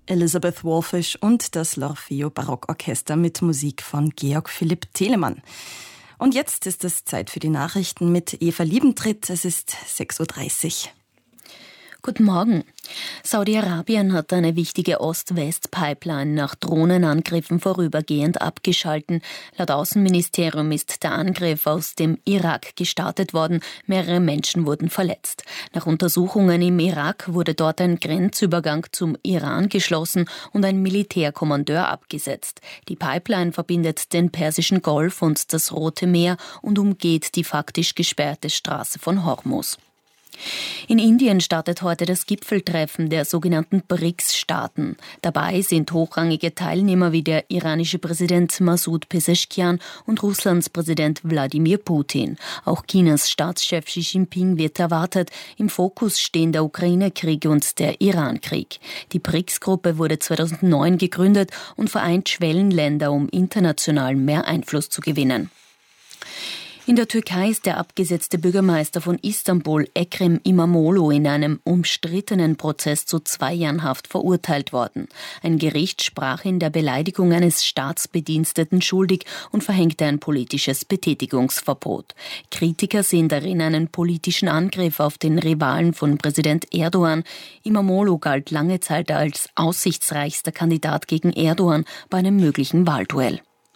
Elisabeth Wallfisch und das L'Orfeo Barockorchester mit Musik von Georg Philipp Telemann. Und jetzt ist es Zeit für die Nachrichten mit Eva Liebentritt. Es ist 6.30 Uhr. Guten Morgen. Saudi-Arabien hat eine wichtige Ost-West-Pipeline nach Drohnenangriffen vorübergehend abgeschalten. Laut Außenministerium ist der Angriff aus dem Irak gestartet worden. Mehrere Menschen wurden verletzt. Nach Untersuchungen im Irak wurde dort ein Grenzübergang zum Iran geschlossen und ein Militärkommandeur abgesetzt. Die Pipeline verbindet den Persischen Golf und das Rote Meer und umgeht die faktisch gesperrte Straße von Hormuz. In Indien startet heute das Gipfeltreffen der sogenannten BRICS-Staaten. Dabei sind hochrangige Teilnehmer wie der iranische Präsident Masoud Pezeshkian und Russlands Präsident Wladimir Putin. Auch Chinas Staatschef Xi Jinping wird erwartet. Im Fokus stehen der Ukraine-Krieg und der Iran-Krieg. Die BRICS-Gruppe wurde 2009 gegründet und vereint Schwellenländer, um international mehr Einfluss zu gewinnen. In der Türkei ist der abgesetzte Bürgermeister von Istanbul, Ekrem İmamoğlu, in einem umstrittenen Prozess zu 2 Jahren Haft verurteilt worden. Ein Gericht sprach ihn der Beleidigung eines Staatsbediensteten schuldig und verhängte ein politisches Betätigungsverbot. Kritiker sehen darin einen politischen Angriff auf den Rivalen von Präsident Erdogan. İmamoğlu galt lange Zeit als aussichtsreichster Kandidat gegen Erdogan bei einem möglichen Wahlduell.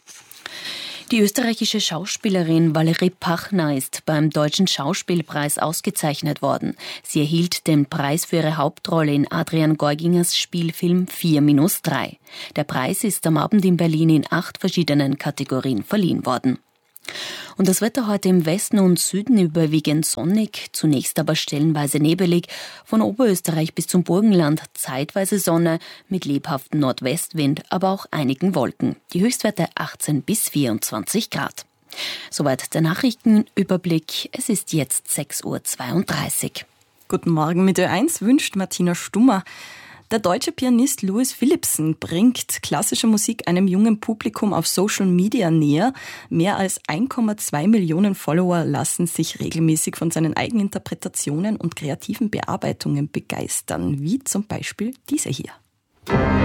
Die österreichische Schauspielerin Valerie Pachner ist beim Deutschen Schauspielpreis ausgezeichnet worden. Sie erhielt den Preis für ihre Hauptrolle in Adrian Geugingers Spielfilm 4-3. Der Preis ist am Abend in Berlin in 8 verschiedenen Kategorien verliehen worden. Und das Wetter heute im Westen und Süden überwiegend sonnig, zunächst aber stellenweise nebelig, von Oberösterreich bis zum Burgenland zeitweise Sonne mit lebhaftem Nordwestwind, aber auch einigen Wolken. Die Höchstwerte 18 bis 24 Grad. Soweit der Nachrichtenüberblick. Es ist jetzt 6.32 Uhr. Guten Morgen mit Ö1 wünscht Martina Stummer. Der deutsche Pianist Louis Philippson bringt klassische Musik einem jungen Publikum auf Social Media näher. Mehr als 1,2 Millionen Follower lassen sich regelmäßig von seinen Eigeninterpretationen und kreativen Bearbeitungen begeistern, wie zum Beispiel diese hier.